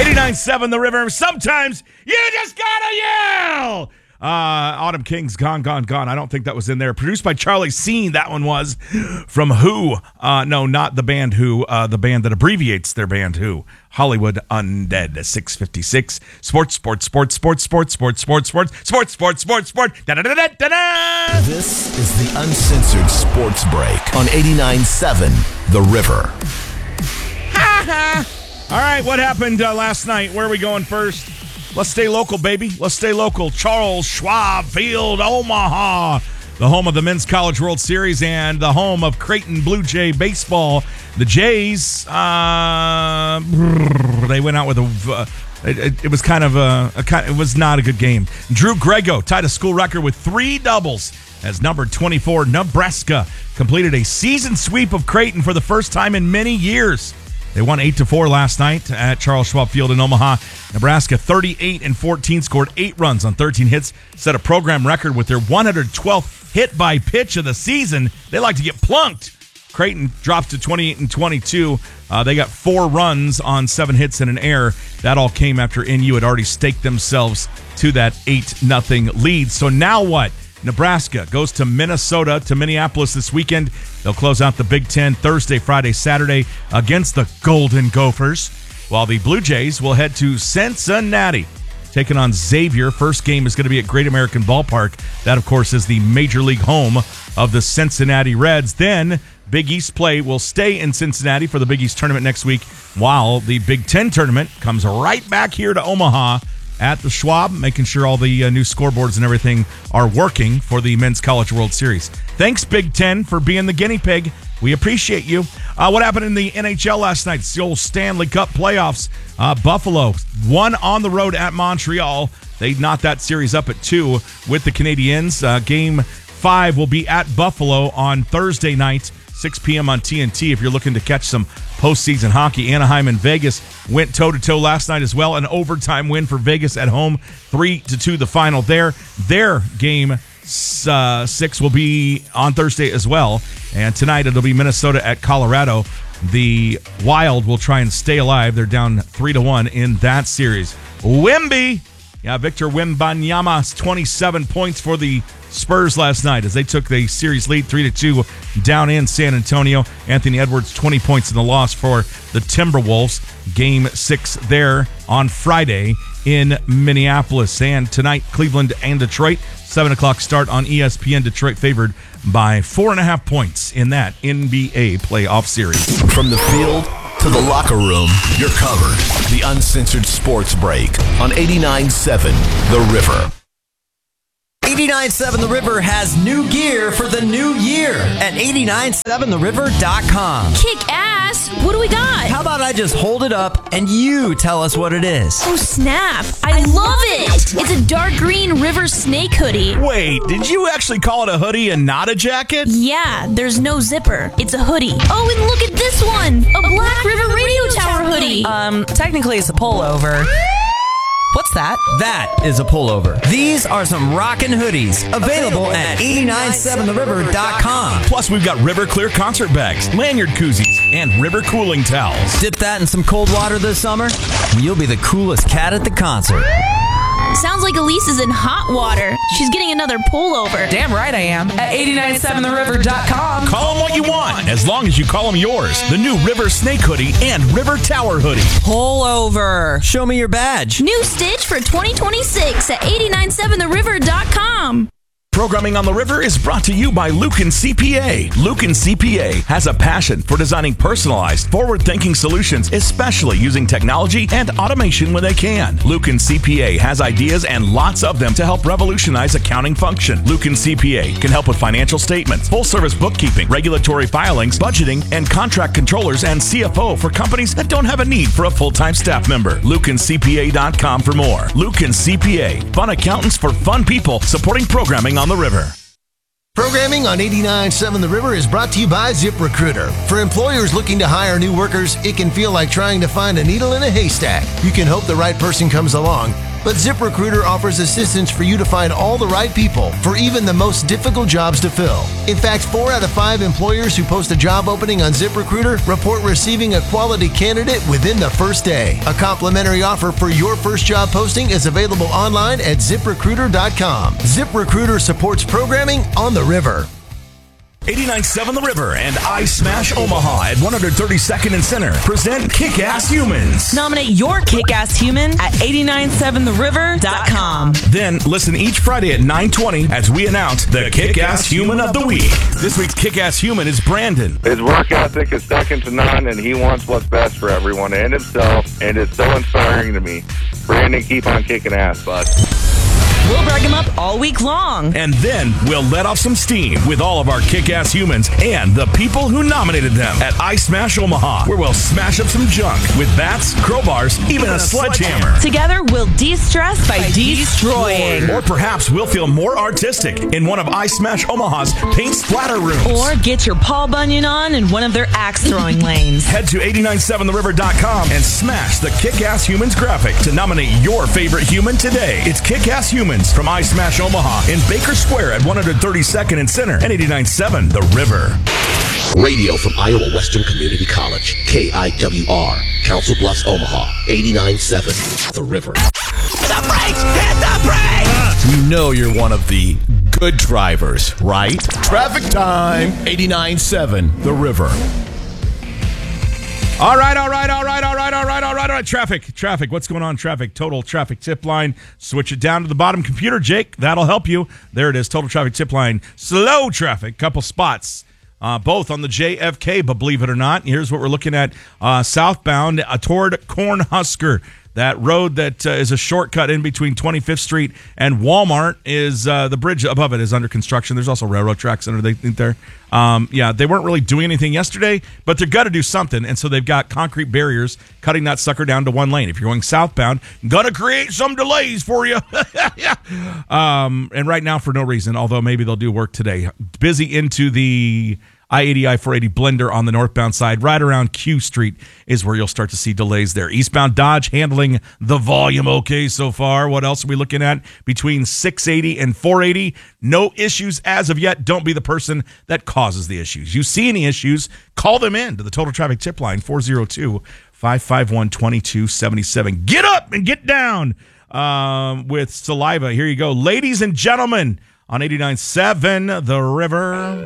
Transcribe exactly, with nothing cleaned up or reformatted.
eighty-nine point seven The River. Sometimes you just gotta yell. Uh, Autumn King's Gone, Gone, Gone. I don't think that was in there. Produced by Charlie Scene. That one was from Who. Uh, no, not the band Who. Uh, the band that abbreviates their band Who. Hollywood Undead. six fifty-six. Sports, sports, sports, sports, sports, sports, sports, sports, sports, sports, sports, sports. Da da da da da da. This is the Uncensored Sports Break on eighty-nine point seven The River. Ha ha. All right, what happened uh, last night? Where are we going first? Let's stay local, baby. Let's stay local. Charles Schwab Field, Omaha, the home of the Men's College World Series and the home of Creighton Blue Jay baseball. The Jays, uh, they went out with a. Uh, it, it was kind of a, a. It was not a good game. Drew Grego tied a school record with three doubles as number twenty-four Nebraska completed a season sweep of Creighton for the first time in many years. They won eight to four last night at Charles Schwab Field in Omaha. Nebraska thirty-eight and fourteen scored eight runs on thirteen hits, set a program record with their one hundred twelfth hit by pitch of the season. They like to get plunked. Creighton drops to twenty-eight and twenty-two. Uh, they got four runs on seven hits and an error. That all came after N U had already staked themselves to that eight nothing lead. So now what? Nebraska goes to Minnesota, to Minneapolis this weekend. They'll close out the Big Ten Thursday, Friday, Saturday against the Golden Gophers, while the Blue Jays will head to Cincinnati, taking on Xavier. First game is going to be at Great American Ballpark. That, of course, is the Major League home of the Cincinnati Reds. Then Big East play will stay in Cincinnati for the Big East tournament next week, while the Big Ten tournament comes right back here to Omaha at the Schwab, making sure all the uh, new scoreboards and everything are working for the Men's College World Series. Thanks, Big Ten, for being the guinea pig. We appreciate you. Uh, what happened in the N H L last night? It's the old Stanley Cup playoffs. Uh, Buffalo won on the road at Montreal. They knocked that series up at two with the Canadiens. Uh, game five will be at Buffalo on Thursday night, six p.m. on T N T if you're looking to catch some postseason hockey. Anaheim and Vegas went toe-to-toe last night as well. An overtime win for Vegas at home, three to two the final there. Their game uh, six will be on Thursday as well. And tonight it'll be Minnesota at Colorado. The Wild will try and stay alive. They're down three to one in that series. Wemby. Yeah, Victor Wembanyama's twenty-seven points for the Spurs last night as they took the series lead three to two down in San Antonio. Anthony Edwards, twenty points in the loss for the Timberwolves. Game six there on Friday in Minneapolis. And tonight, Cleveland and Detroit, seven o'clock start on E S P N. Detroit favored by four and a half points in that N B A playoff series. From the field to the locker room, you're covered. The Uncensored Sports Break on eighty-nine point seven The River. eighty-nine point seven The River has new gear for the new year at eighty-nine point seven the river dot com. Kick ass! What do we got? How about I just hold it up and you tell us what it is? Oh, snap. I love it. It's a dark green river snake hoodie. Wait, did you actually call it a hoodie and not a jacket? Yeah, there's no zipper. It's a hoodie. Oh, and look at this one. A Black River Radio Tower hoodie. Um, technically it's a pullover. What's that? That is a pullover. These are some rockin' hoodies available at eighty-nine point seven the river dot com. Plus, we've got River Clear concert bags, lanyard koozies, and River cooling towels. Dip that in some cold water this summer, and you'll be the coolest cat at the concert. Sounds like Elise is in hot water. She's getting another pullover. Damn right I am. At eighty-nine point seven the river dot com. Call them what you want, as long as you call them yours. The new River Snake hoodie and River Tower hoodie. Pullover. Show me your badge. New stitch for twenty twenty-six at eighty-nine point seven the river dot com. Programming on the River is brought to you by Lucan C P A. Lucan C P A has a passion for designing personalized, forward-thinking solutions, especially using technology and automation when they can. Lucan C P A has ideas and lots of them to help revolutionize accounting function. Lucan C P A can help with financial statements, full-service bookkeeping, regulatory filings, budgeting, and contract controllers and C F O for companies that don't have a need for a full-time staff member. Lucan C P A dot com for more. Lucan C P A, fun accountants for fun people supporting programming on the River. Programming on eighty-nine point seven The River is brought to you by ZipRecruiter. For employers looking to hire new workers, it can feel like trying to find a needle in a haystack. You can hope the right person comes along, But ZipRecruiter offers assistance for you to find all the right people for even the most difficult jobs to fill. In fact, four out of five employers who post a job opening on ZipRecruiter report receiving a quality candidate within the first day. A complimentary offer for your first job posting is available online at zip recruiter dot com. ZipRecruiter supports programming on the river. eighty-nine point seven The River and I Smash Omaha at one thirty-second and Center present Kick-Ass Humans. Nominate your kick-ass human at eight nine seven the river dot com. Then listen each Friday at nine twenty as we announce the Kick-Ass Human of the Week. This week's Kick-Ass Human is Brandon. His work ethic is second to none, and he wants what's best for everyone and himself, and it's so inspiring to me. Brandon, keep on kicking ass, bud. We'll brag him up all week long. And then we'll let off some steam with all of our kick-ass humans and the people who nominated them at I Smash Omaha, where we'll smash up some junk with bats, crowbars, even a sledgehammer. Together, we'll de-stress by destroying. Or perhaps we'll feel more artistic in one of I Smash Omaha's paint splatter rooms. Or get your Paul Bunyan on in one of their axe-throwing lanes. Head to eight nine seven the river dot com and smash the Kick-Ass Humans graphic to nominate your favorite human today. It's Kick-Ass Humans from I Smash Omaha in Baker Square at one thirty-second and Center and eighty-nine point seven The River. Radio from Iowa Western Community College, K I W R, Council Bluffs, Omaha, eighty-nine point seven The River. The brakes! Hit the brakes! You know you're one of the good drivers, right? Traffic time, eighty-nine point seven The River. All right, all right, all right, all right, all right, all right, all right. Traffic, traffic. What's going on? Traffic, total traffic tip line. Switch it down to the bottom computer, Jake. That'll help you. There it is, total traffic tip line. Slow traffic, couple spots. Uh, both on the J F K, but believe it or not, here's what we're looking at uh, southbound uh, toward Cornhusker. That road that uh, is a shortcut in between twenty-fifth Street and Walmart is uh, the bridge above it is under construction. There's also railroad tracks underneath there. Um, yeah, they weren't really doing anything yesterday, but they're got to do something, and so they've got concrete barriers cutting that sucker down to one lane. If you're going southbound, gonna create some delays for you. um, and right now, for no reason, although maybe they'll do work today. Busy into the I eighty, I four eighty blender on the northbound side, right around Q Street is where you'll start to see delays there. Eastbound Dodge handling the volume okay so far. What else are we looking at? Between six eighty and four eighty, no issues as of yet. Don't be the person that causes the issues. You see any issues, call them in to the Total Traffic Tip Line, four oh two, five five one, two two seven seven. Get up and get down um, with saliva. Here you go. Ladies and gentlemen, on eighty-nine point seven The River.